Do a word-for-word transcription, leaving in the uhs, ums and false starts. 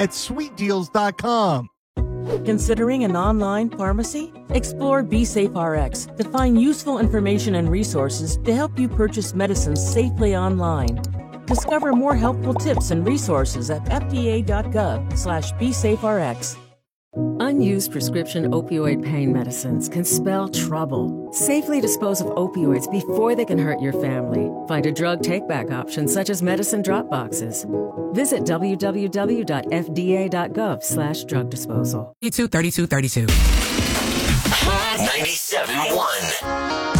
at sweet deals dot com. Considering an online pharmacy? Explore BeSafeRx to find useful information and resources to help you purchase medicines safely online. Discover more helpful tips and resources at fda.gov slash BeSafeRx. Unused prescription opioid pain medicines can spell trouble. Safely dispose of opioids before they can hurt your family. Find a drug take-back option such as medicine drop boxes. Visit www.fda.gov slash drug disposal. thirty-two thirty-two thirty-two. ninety-seven point one.